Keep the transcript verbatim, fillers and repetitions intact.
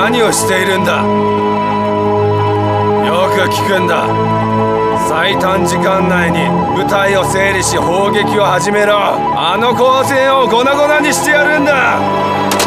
何をしているんだ。よく聞くんだ。最短時間内に部隊を整理し砲撃を始めろ。あの光線を粉々にしてやるんだ。